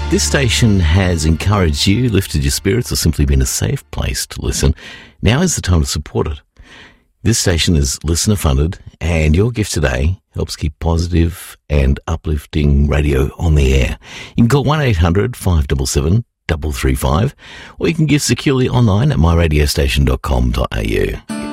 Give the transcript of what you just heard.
This station has encouraged you, lifted your spirits, or simply been a safe place to listen. Now is the time to support it. This station is listener funded, and your gift today helps keep positive and uplifting radio on the air. You can call 1-800-577-335, or you can give securely online at myradiostation.com.au.